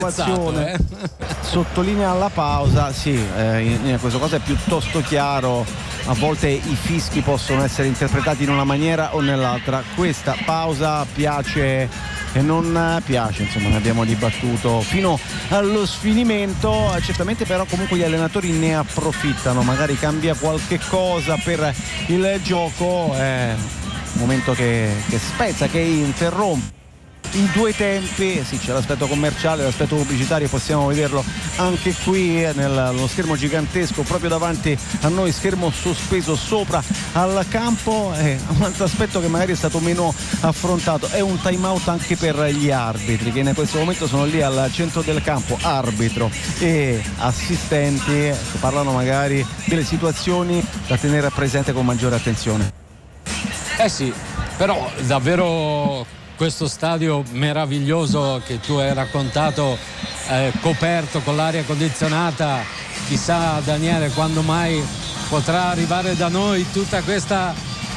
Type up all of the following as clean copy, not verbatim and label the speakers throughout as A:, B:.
A: Sottolinea la pausa, sì, in questo caso è piuttosto chiaro, a volte i fischi possono essere interpretati in una maniera o nell'altra. Questa pausa piace e non piace, insomma, ne abbiamo dibattuto fino allo sfinimento. Certamente però comunque gli allenatori ne approfittano, magari cambia qualche cosa per il gioco, momento che spezza, che interrompe i due tempi. Sì, c'è l'aspetto commerciale, l'aspetto pubblicitario, possiamo vederlo anche qui nello schermo gigantesco proprio davanti a noi, schermo sospeso sopra al campo. Un altro aspetto che magari è stato meno affrontato è un time out anche per gli arbitri, che in questo momento sono lì al centro del campo, arbitro e assistenti, che parlano magari delle situazioni da tenere presente con maggiore attenzione.
B: Sì, però davvero questo stadio meraviglioso che tu hai raccontato, coperto con l'aria condizionata, chissà Daniele quando mai potrà arrivare da noi tutta questa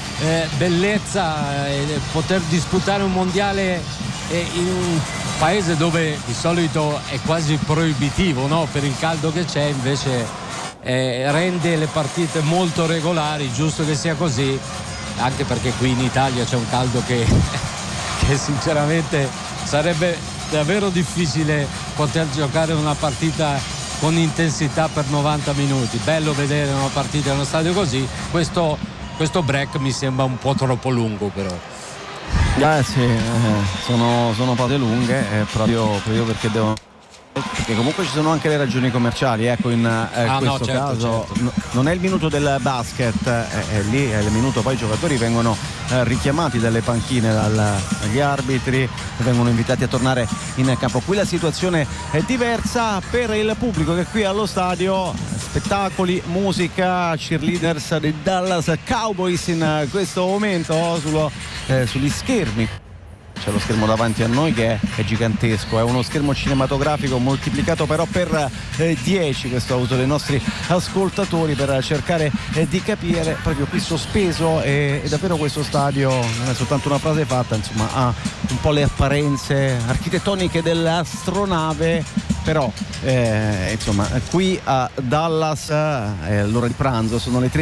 B: bellezza e poter disputare un mondiale in un paese dove di solito è quasi proibitivo, no? Per il caldo che c'è, invece rende le partite molto regolari, giusto che sia così, anche perché qui in Italia c'è un caldo che sinceramente sarebbe davvero difficile poter giocare una partita con intensità per 90 minuti. Bello vedere una partita in uno stadio così, questo break mi sembra un po' troppo lungo però.
A: Sì, sono pause lunghe, proprio perché perché comunque ci sono anche le ragioni commerciali, ecco, in questo caso certo. Non è il minuto del basket, è lì è il minuto, poi i giocatori vengono richiamati dalle panchine dagli arbitri, vengono invitati a tornare in campo. Qui la situazione è diversa per il pubblico che qui allo stadio, spettacoli, musica, cheerleaders dei Dallas Cowboys in questo momento sugli schermi. C'è lo schermo davanti a noi che è gigantesco, è uno schermo cinematografico moltiplicato però per 10, questo ha avuto dei nostri ascoltatori per cercare di capire. Proprio qui sospeso e davvero questo stadio non è soltanto una frase fatta, insomma ha un po' le apparenze architettoniche dell'astronave, però insomma qui a Dallas è l'ora di pranzo, sono le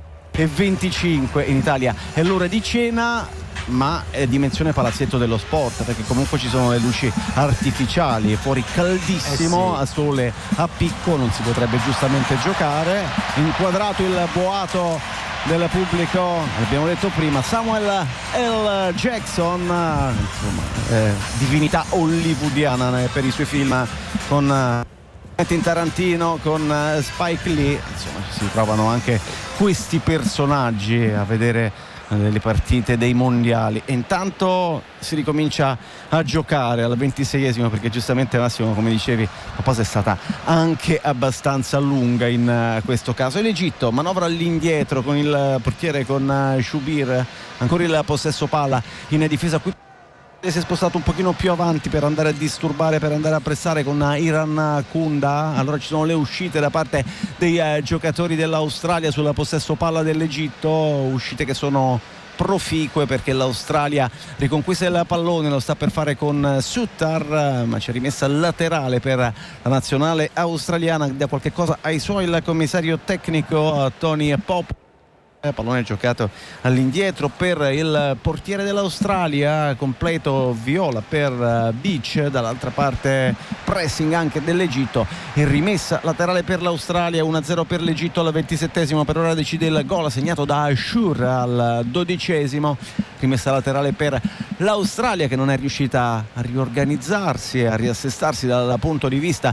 A: 3:25, in Italia è l'ora di cena, ma è dimensione palazzetto dello sport, perché comunque ci sono le luci artificiali, fuori caldissimo,
B: sì.
A: A sole a picco, non si potrebbe giustamente giocare. Inquadrato il boato del pubblico, abbiamo detto prima, Samuel L. Jackson, insomma, divinità hollywoodiana per i suoi film con Quentin Tarantino, con Spike Lee, insomma si trovano anche questi personaggi a vedere delle partite dei mondiali. E intanto si ricomincia a giocare al 26esimo, perché giustamente Massimo, come dicevi, la pausa è stata anche abbastanza lunga in questo caso. E l'Egitto manovra all'indietro con il portiere, con Shubir, ancora il possesso palla in difesa. Qui si è spostato un pochino più avanti per andare a disturbare, per andare a pressare con Iran Kunda. Allora ci sono le uscite da parte dei giocatori dell'Australia sul possesso palla dell'Egitto, uscite che sono proficue perché l'Australia riconquista il pallone, lo sta per fare con Suttar, ma c'è rimessa laterale per la nazionale australiana. Da qualche cosa ai suoi il commissario tecnico Tony Pop. Pallone giocato all'indietro per il portiere dell'Australia, completo viola per Beach, dall'altra parte pressing anche dell'Egitto e rimessa laterale per l'Australia. 1-0 per l'Egitto al 27esimo, per ora decide il gol segnato da Ashur al 12esimo. Rimessa laterale per l'Australia, che non è riuscita a riorganizzarsi e a riassestarsi dal punto di vista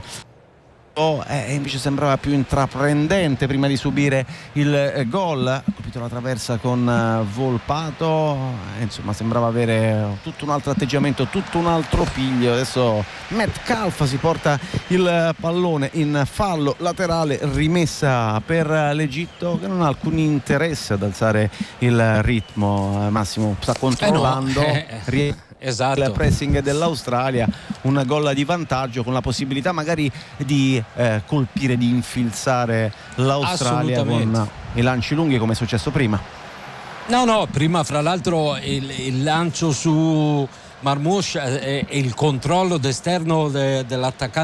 A: invece sembrava più intraprendente prima di subire il gol. Ha colpito la traversa con Volpato, insomma sembrava avere tutto un altro atteggiamento, tutto un altro piglio. Adesso Metcalf si porta il pallone in fallo laterale, rimessa per l'Egitto, che non ha alcun interesse ad alzare il ritmo. Massimo sta controllando,
B: esatto.
A: Il pressing dell'Australia, un gol di vantaggio con la possibilità magari di colpire, di infilzare l'Australia con i lanci lunghi, come è successo prima.
B: No, prima fra l'altro il lancio su Marmoush e il controllo d'esterno dell'attaccante